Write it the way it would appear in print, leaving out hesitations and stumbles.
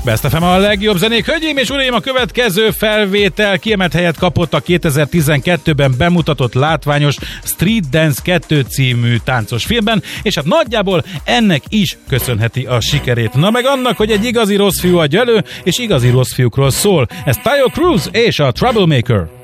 Best FM a legjobb zenék. Hölgyeim és uraim, a következő felvétel kiemelt helyet kapott a 2012-ben bemutatott látványos Street Dance 2 című táncos filmben, és hát nagyjából ennek is köszönheti a sikerét. Na meg annak, hogy egy igazi rossz fiú adja elő, és igazi rossz fiúkról szól. Ez Taio Cruz és a Troublemaker.